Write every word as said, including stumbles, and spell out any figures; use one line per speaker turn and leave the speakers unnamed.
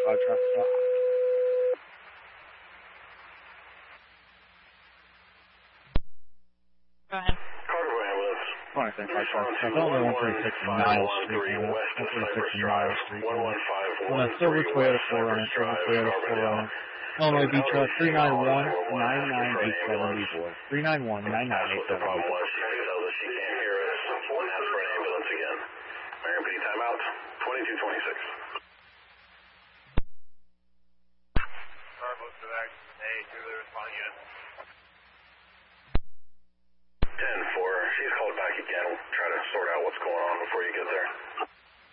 five traffic stop.
Go ahead.
Carter ambulance.
one ten five traffic stop. Only one thirty-six Miles Street. one thirty-six Miles Street. On a silver Toyota four runner, silver Toyota four runner. Illinois Beach Road, three nine one, nine nine eight seven before. three nine one, nine nine eight seven before.
She tells us she can't hear us. One has for an ambulance again. Marion P. timeout, twenty-two twenty-six.
Car moves to action. Hey, to the responding unit.
ten four, she's called back again. We'll try to sort out what's going on before you get there.